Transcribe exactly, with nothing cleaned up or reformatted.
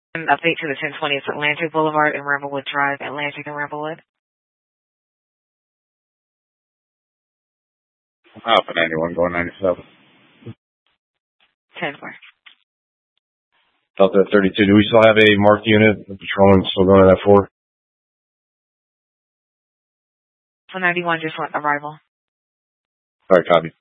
An update to the ten twenty. It's Atlantic Boulevard and Ramblewood Drive, Atlantic and Ramblewood. Alpha ninety-one going ninety-seven. ten four. Delta thirty-two. Do we still have a marked unit? The patrolman still going to that four? So ninety-one just went arrival. All right, copy.